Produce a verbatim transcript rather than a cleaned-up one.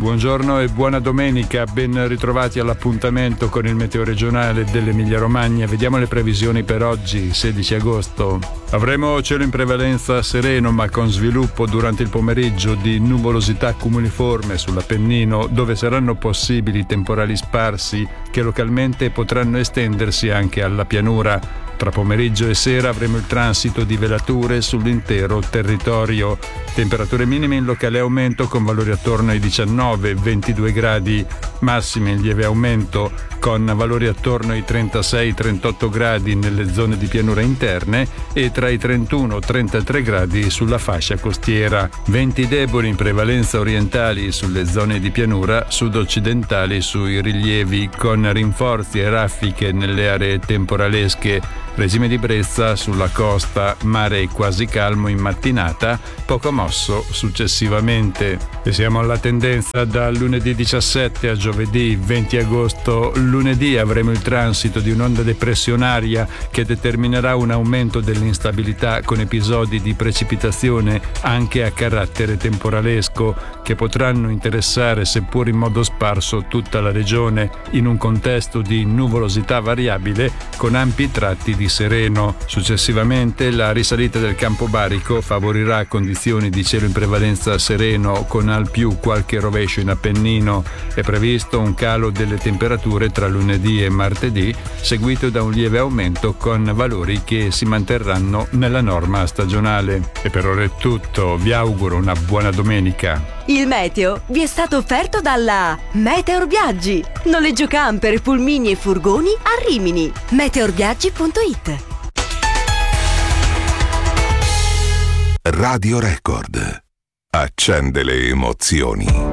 Buongiorno e buona domenica, ben ritrovati all'appuntamento con il meteo regionale dell'Emilia Romagna. Vediamo le previsioni per oggi, sedici agosto. Avremo cielo in prevalenza sereno ma con sviluppo durante il pomeriggio di nuvolosità cumuliforme sull'Appennino, dove saranno possibili temporali sparsi che localmente potranno estendersi anche alla pianura. Tra pomeriggio e sera avremo il transito di velature sull'intero territorio. Temperature minime in locale aumento con valori attorno ai diciannove ventidue gradi, massime in lieve aumento con valori attorno ai trentasei trentotto gradi nelle zone di pianura interne e tra i trentuno trentatré gradi sulla fascia costiera. Venti deboli in prevalenza orientali sulle zone di pianura, sud-occidentali sui rilievi con rinforzi e raffiche nelle aree temporalesche. Regime di brezza sulla costa, mare quasi calmo in mattinata, poco mosso successivamente. E siamo alla tendenza da lunedì diciassette a giovedì venti agosto. Lunedì avremo il transito di un'onda depressionaria che determinerà un aumento dell'instabilità con episodi di precipitazione anche a carattere temporalesco che potranno interessare seppur in modo sparso tutta la regione in un contesto di nuvolosità variabile con ampi tratti di sereno. Successivamente la risalita del Campobarico favorirà condizioni di cielo in prevalenza sereno con al più qualche rovescio in Appennino. È previsto un calo delle temperature tra lunedì e martedì, seguito da un lieve aumento con valori che si manterranno nella norma stagionale. E per ora è tutto, vi auguro una buona domenica. Il meteo vi è stato offerto dalla Meteor Viaggi. Noleggio camper, pulmini e furgoni a Rimini. meteorviaggi punto it. Radio Record accende le emozioni.